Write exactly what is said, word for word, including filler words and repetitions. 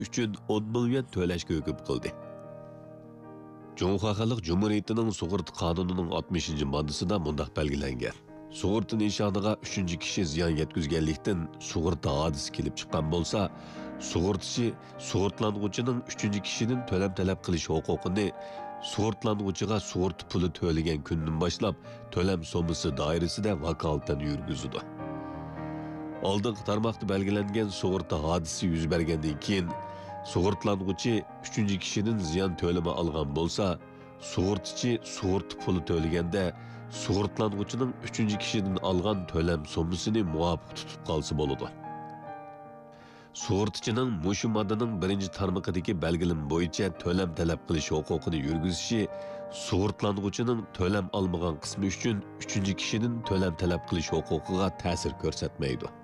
uchun o'n ming yuan to'lashga hukm qildi. Cumhuriyet Xalq Cumhuriyetining sug'urta qonunining oltmishinchi moddasida mundaq belgilangan. Sug'urta nishoniga uchinchi kishi ziyon yetkazganlikdan sug'urta hodisi kelib chiqqan bo'lsa, sug'urtachi sug'urtlanuvchining uchinchi kishidan to'lam talab qilish huquqini sug'urtlanuvchiga sug'urta puli to'lagan kundan boshlab to'lam so'misi doirasida vakolatdan yurgizadi. Oldingi tarmoqda belgilangan sug'urta hodisi yuz bergandan keyin sug'urtlanuvchi uchinchi kishidan ziyon to'lami olgan bo'lsa, sug'urtachi sug'urta puli to'laganda sug'urtlanuvchining uchinchi kishidan olgan to'lam summasini muvofiq tutib qolsa bo'ladi. Sug'urtachining mushu moddaning birinchi tarmog'idagi belgilim bo'yicha to'lam talab qilish huquqini yurgizishi sug'urtlanuvchining to'lam olmagan qismi uchun uchinchi kishining to'lam talab qilish huquqiga ta'sir ko'rsatmaydi.